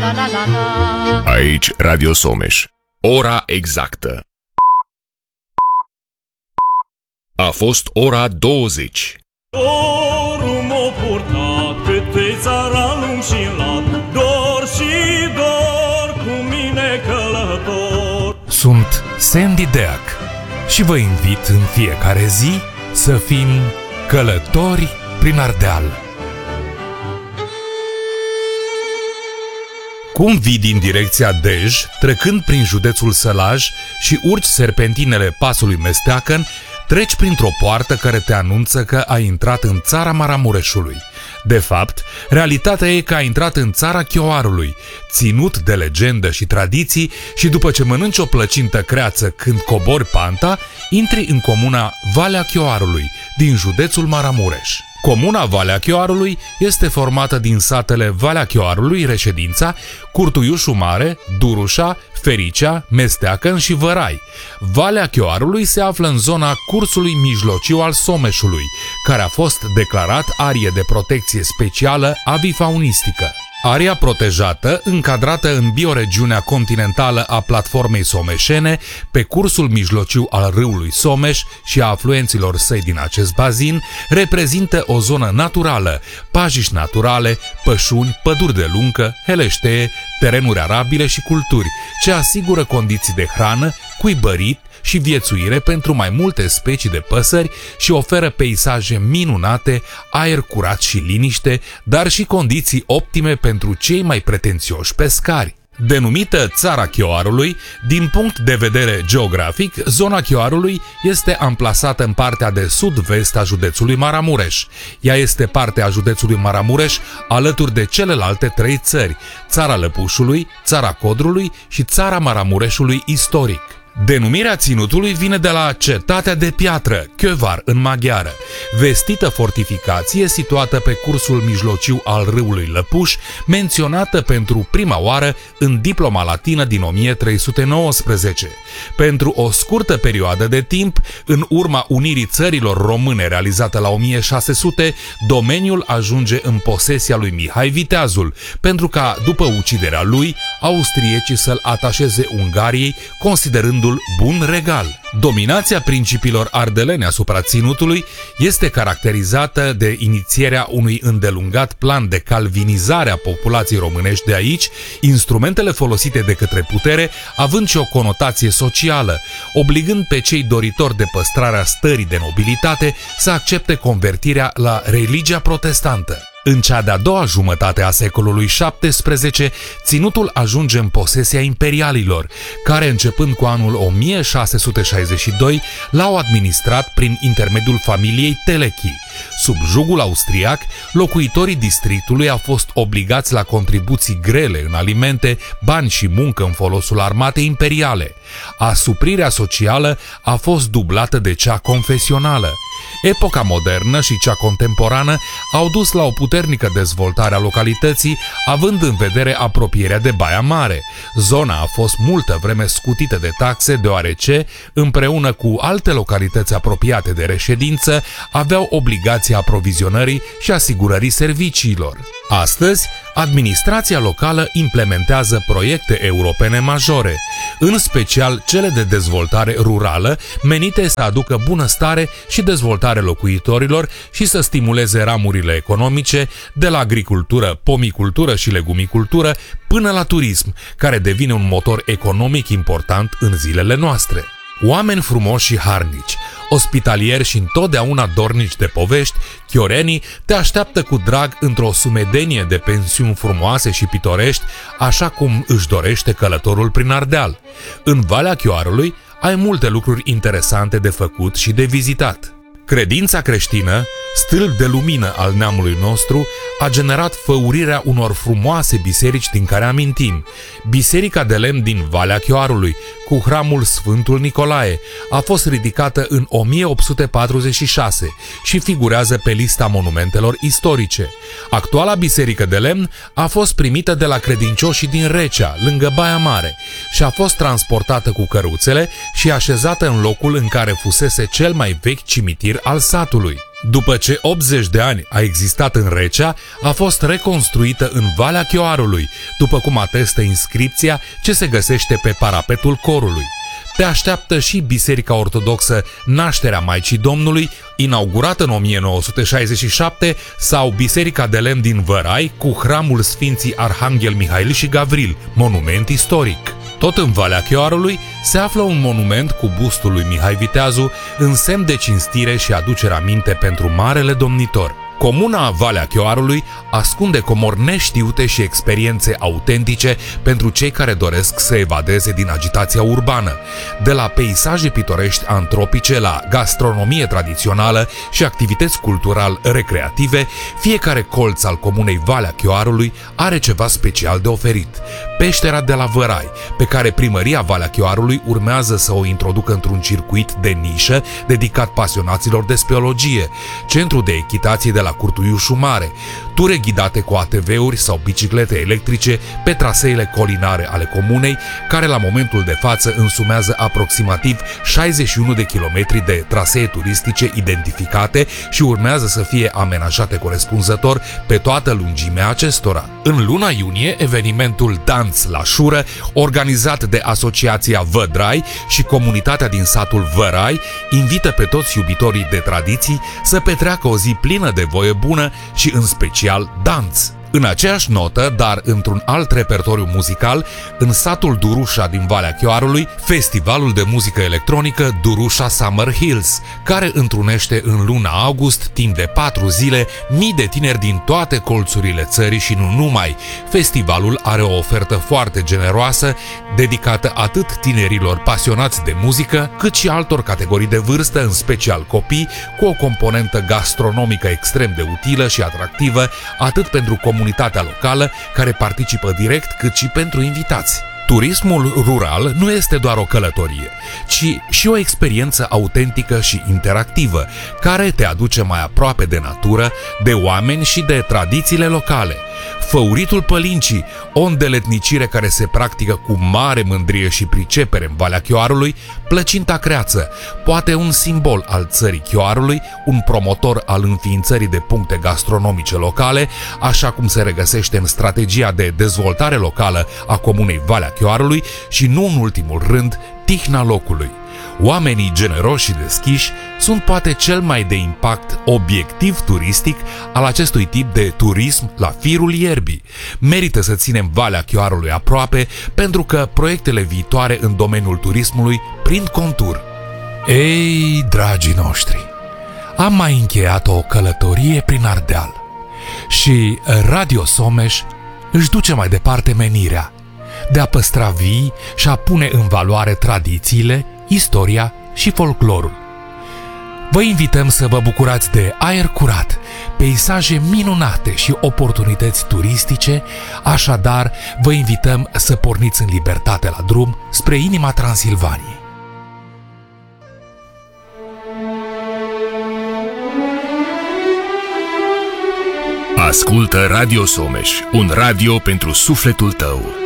Aici Radio Someș. Ora exactă. A fost ora 20. Dorul m-a purtat pe țara lung și lat, dor și dor cu mine călător. Sunt Sandy Deac și vă invit în fiecare zi să fim călători prin Ardeal. Cum vii din direcția Dej, trecând prin județul Sălaj și urci serpentinele pasului Mesteacăn, treci printr-o poartă care te anunță că ai intrat în țara Maramureșului. De fapt, realitatea e că ai intrat în țara Chioarului, ținut de legendă și tradiții, și după ce mănânci o plăcintă creață când cobori panta, intri în comuna Valea Chioarului, din județul Maramureș. Comuna Valea Chioarului este formată din satele Valea Chioarului, Reședința, Curtuiușul Mare, Durușa, Fericea, Mesteacăn și Vărai. Valea Chioarului se află în zona cursului mijlociu al Someșului, care a fost declarat arie de protecție specială avifaunistică. Area protejată, încadrată în bioregiunea continentală a platformei someșene, pe cursul mijlociu al râului Someș și a afluenților săi din acest bazin, reprezintă o zonă naturală, pajiști naturale, pășuni, păduri de luncă, heleștee, terenuri arabile și culturi, ce asigură condiții de hrană, cuibărit și viețuire pentru mai multe specii de păsări și oferă peisaje minunate, aer curat și liniște, dar și condiții optime pentru cei mai pretențioși pescari. Denumită Țara Chioarului, din punct de vedere geografic, zona Chioarului este amplasată în partea de sud-vest a județului Maramureș. Ea este parte a județului Maramureș alături de celelalte trei țări, Țara Lăpușului, Țara Codrului și Țara Maramureșului istoric. Denumirea ținutului vine de la Cetatea de Piatră, Kővár în maghiară, vestită fortificație situată pe cursul mijlociu al râului Lăpuș, menționată pentru prima oară în diploma latină din 1319. Pentru o scurtă perioadă de timp, în urma unirii țărilor române realizată la 1600, domeniul ajunge în posesia lui Mihai Viteazul, pentru ca, după uciderea lui, austriecii să-l atașeze Ungariei, considerând bun regal. Dominația principilor ardeleni asupra ținutului este caracterizată de inițierea unui îndelungat plan de calvinizare a populației românești de aici, instrumentele folosite de către putere având și o conotație socială, obligând pe cei doritori de păstrarea stării de nobilitate să accepte convertirea la religia protestantă. În cea de-a doua jumătate a secolului XVII, ținutul ajunge în posesia imperialilor, care, începând cu anul 1662, l-au administrat prin intermediul familiei Telechi. Sub jugul austriac, locuitorii districtului au fost obligați la contribuții grele în alimente, bani și muncă în folosul armatei imperiale. Asuprirea socială a fost dublată de cea confesională. Epoca modernă și cea contemporană au dus la o puternică dezvoltare a localității, având în vedere apropierea de Baia Mare. Zona a fost multă vreme scutită de taxe, deoarece, împreună cu alte localități apropiate de reședință, aveau obligația aprovizionării și asigurării serviciilor. Astăzi, administrația locală implementează proiecte europene majore, în special cele de dezvoltare rurală, menite să aducă bunăstare și dezvoltare locuitorilor și să stimuleze ramurile economice, de la agricultură, pomicultură și legumicultură, până la turism, care devine un motor economic important în zilele noastre. Oameni frumoși și harnici, ospitalieri și întotdeauna dornici de povești, chiorenii te așteaptă cu drag într-o sumedenie de pensiuni frumoase și pitorești, așa cum își dorește călătorul prin Ardeal. În Valea Chioarului ai multe lucruri interesante de făcut și de vizitat. Credința creștină, stâlp de lumină al neamului nostru, a generat făurirea unor frumoase biserici din care amintim. Biserica de lemn din Valea Chioarului, cu hramul Sfântul Nicolae, a fost ridicată în 1846 și figurează pe lista monumentelor istorice. Actuala biserică de lemn a fost primită de la credincioșii din Recea, lângă Baia Mare, și a fost transportată cu căruțele și așezată în locul în care fusese cel mai vechi cimitir al satului. După ce 80 de ani a existat în Recea, a fost reconstruită în Valea Chioarului, după cum atestă inscripția ce se găsește pe parapetul corului. Te așteaptă și Biserica Ortodoxă Nașterea Maicii Domnului, inaugurată în 1967, sau Biserica de Lemn din Vărai, cu hramul Sfinții Arhanghel Mihail și Gavril, monument istoric. Tot în Valea Chioarului se află un monument cu bustul lui Mihai Viteazu, în semn de cinstire și aducere aminte pentru marele domnitor. Comuna Valea Chioarului ascunde comori neștiute și experiențe autentice pentru cei care doresc să evadeze din agitația urbană. De la peisaje pitorești antropice la gastronomie tradițională și activități cultural-recreative, fiecare colț al comunei Valea Chioarului are ceva special de oferit. Peștera de la Vărai, pe care primăria Valea Chioarului urmează să o introducă într-un circuit de nișă dedicat pasionaților de speleologie, centru de echitație de la Curtuiușu Mare, ture ghidate cu ATV-uri sau biciclete electrice pe traseele colinare ale comunei, care la momentul de față însumează aproximativ 61 de kilometri de trasee turistice identificate și urmează să fie amenajate corespunzător pe toată lungimea acestora. În luna iunie, evenimentul Dans la Șură, organizat de Asociația Vădrai și comunitatea din satul Vărai, invită pe toți iubitorii de tradiții să petreacă o zi plină de voie bună și în special dans. În aceeași notă, dar într-un alt repertoriu muzical, în satul Durușa din Valea Chioarului, festivalul de muzică electronică Durușa Summer Hills, care întrunește în luna august, timp de 4 zile, mii de tineri din toate colțurile țării și nu numai. Festivalul are o ofertă foarte generoasă, dedicată atât tinerilor pasionați de muzică, cât și altor categorii de vârstă, în special copii, cu o componentă gastronomică extrem de utilă și atractivă, atât pentru comunitatea locală care participă direct, cât și pentru invitați. Turismul rural nu este doar o călătorie, ci și o experiență autentică și interactivă, care te aduce mai aproape de natură, de oameni și de tradițiile locale. Făuritul Pălincii, o îndeletnicire care se practică cu mare mândrie și pricepere în Valea Chioarului, plăcinta creață, poate un simbol al țării Chioarului, un promotor al înființării de puncte gastronomice locale, așa cum se regăsește în strategia de dezvoltare locală a comunei Valea Chioarului și, nu în ultimul rând, tihna locului. Oamenii generoși și deschiși sunt poate cel mai de impact obiectiv turistic al acestui tip de turism la firul ierbii. Merită să ținem Valea Chioarului aproape, pentru că proiectele viitoare în domeniul turismului prind contur. Ei, dragii noștri, am mai încheiat o călătorie prin Ardeal și Radio Someș își duce mai departe menirea de a păstra vii și a pune în valoare tradițiile, istoria și folclorul. Vă invităm să vă bucurați de aer curat, peisaje minunate și oportunități turistice, așadar vă invităm să porniți în libertate la drum spre inima Transilvaniei. Ascultă Radio Someș, un radio pentru sufletul tău.